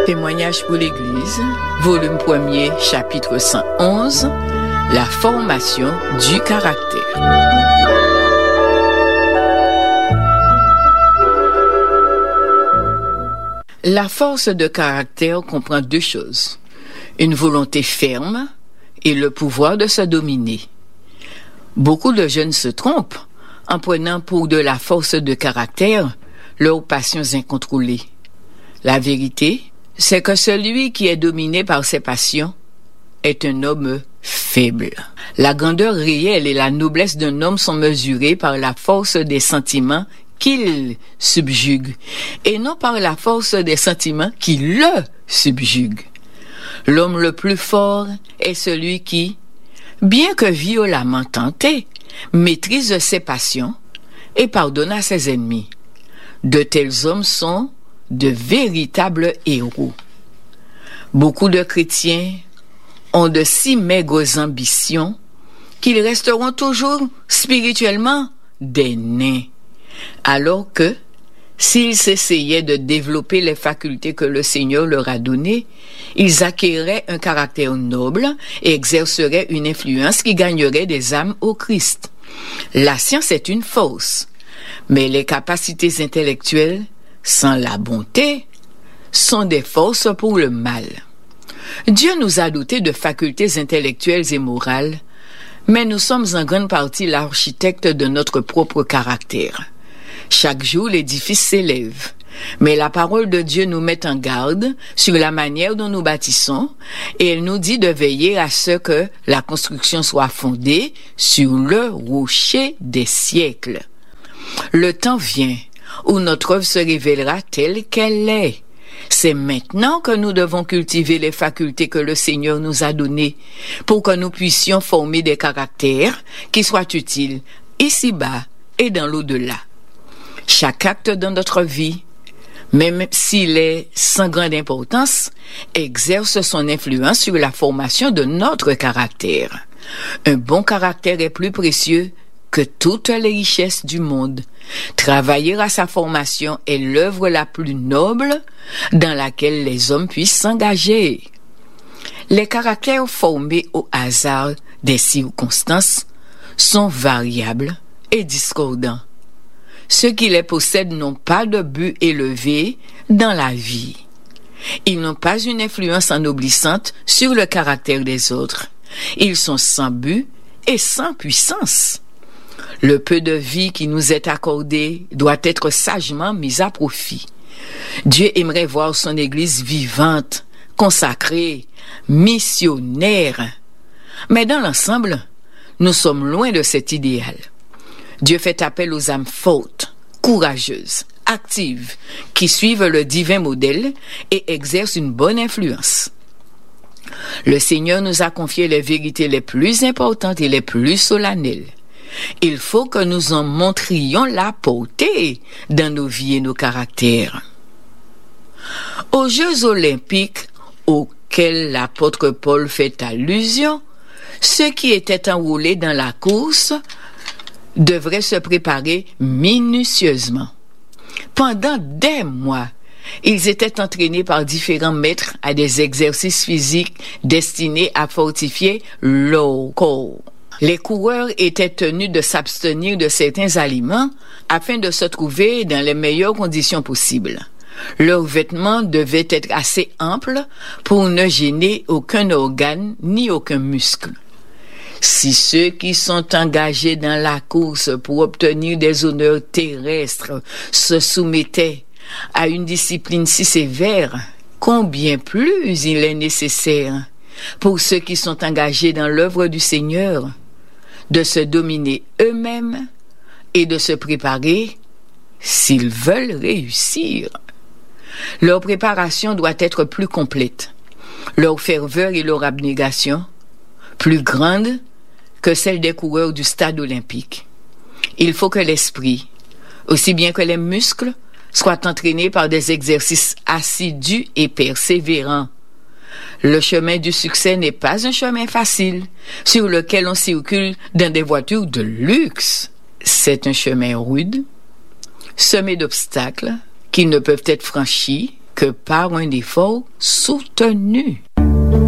Témoignage pour l'Église, volume 1er, chapitre 111, la formation du caractère. La force de caractère comprend deux choses, une volonté ferme et le pouvoir de se dominer. Beaucoup de jeunes se trompent en prenant pour de la force de caractère leurs passions incontrôlées. La vérité, c'est que celui qui est dominé par ses passions est un homme faible. La grandeur réelle et la noblesse d'un homme sont mesurées par la force des sentiments qu'il subjugue, et non par la force des sentiments qui le subjuguent. L'homme le plus fort est celui qui, bien que violemment tenté, maîtrise ses passions et pardonne à ses ennemis. De tels hommes sont de véritables héros. Beaucoup de chrétiens ont de si maigres ambitions qu'ils resteront toujours spirituellement des nains, alors que s'ils s'essayaient de développer les facultés que le Seigneur leur a données, ils acquéreraient un caractère noble et exerceraient une influence qui gagnerait des âmes au Christ. La science est une force, mais les capacités intellectuelles, sans la bonté, sont des forces pour le mal. Dieu nous a dotés de facultés intellectuelles et morales, mais nous sommes en grande partie l'architecte de notre propre caractère. Chaque jour, l'édifice s'élève, mais la parole de Dieu nous met en garde sur la manière dont nous bâtissons, et elle nous dit de veiller à ce que la construction soit fondée sur le rocher des siècles. Le temps vient où notre œuvre se révélera telle qu'elle est. C'est maintenant que nous devons cultiver les facultés que le Seigneur nous a données pour que nous puissions former des caractères qui soient utiles ici-bas et dans l'au-delà. Chaque acte dans notre vie, même s'il est sans grande importance, exerce son influence sur la formation de notre caractère. Un bon caractère est plus précieux que toutes les richesses du monde. Travailler à sa formation est l'œuvre la plus noble dans laquelle les hommes puissent s'engager. Les caractères formés au hasard des circonstances sont variables et discordants. Ceux qui les possèdent n'ont pas de but élevé dans la vie. Ils n'ont pas une influence ennoblissante sur le caractère des autres. Ils sont sans but et sans puissance. Le peu de vie qui nous est accordé doit être sagement mis à profit. Dieu aimerait voir son Église vivante, consacrée, missionnaire. Mais dans l'ensemble, nous sommes loin de cet idéal. Dieu fait appel aux âmes fortes, courageuses, actives, qui suivent le divin modèle et exercent une bonne influence. Le Seigneur nous a confié les vérités les plus importantes et les plus solennelles. Il faut que nous en montrions la portée dans nos vies et nos caractères. Aux Jeux olympiques auxquels l'apôtre Paul fait allusion, ceux qui étaient enrôlés dans la course devraient se préparer minutieusement. Pendant des mois, ils étaient entraînés par différents maîtres à des exercices physiques destinés à fortifier leur corps. Les coureurs étaient tenus de s'abstenir de certains aliments afin de se trouver dans les meilleures conditions possibles. Leurs vêtements devaient être assez amples pour ne gêner aucun organe ni aucun muscle. Si ceux qui sont engagés dans la course pour obtenir des honneurs terrestres se soumettaient à une discipline si sévère, combien plus il est nécessaire pour ceux qui sont engagés dans l'œuvre du Seigneur de se dominer eux-mêmes et de se préparer s'ils veulent réussir. Leur préparation doit être plus complète, leur ferveur et leur abnégation plus grande que celle des coureurs du stade olympique. Il faut que l'esprit, aussi bien que les muscles, soient entraînés par des exercices assidus et persévérants. Le chemin du succès n'est pas un chemin facile sur lequel on circule dans des voitures de luxe. C'est un chemin rude, semé d'obstacles qui ne peuvent être franchis que par un effort soutenu.